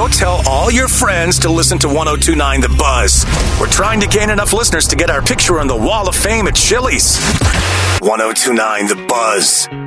Go tell all your friends to listen to 1029 The Buzz. We're trying to gain enough listeners to get our picture on the Wall of Fame at Chili's. 1029 The Buzz.